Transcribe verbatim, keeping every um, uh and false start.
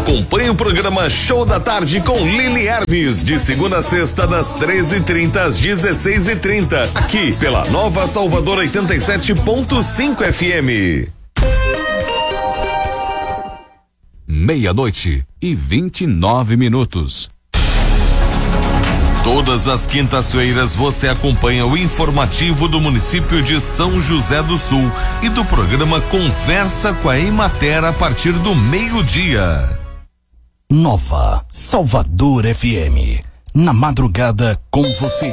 Acompanhe o programa Show da Tarde com Lili Hermes, de segunda a sexta, das treze e trinta às dezesseis e trinta, aqui pela Nova Salvador oitenta e sete ponto cinco F M. Meia-noite e vinte e nove minutos. Todas as quintas-feiras você acompanha o informativo do município de São José do Sul e do programa Conversa com a Emater a partir do meio-dia. Nova Salvador F M, na madrugada com você.